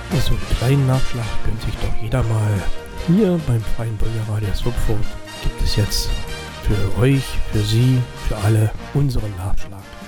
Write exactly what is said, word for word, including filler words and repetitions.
So einen kleinen Nachschlag gönnt sich doch jeder mal. Hier beim Freien Bürgerradio Swupfurt gibt es jetzt für euch, für Sie, für alle unseren Nachschlag.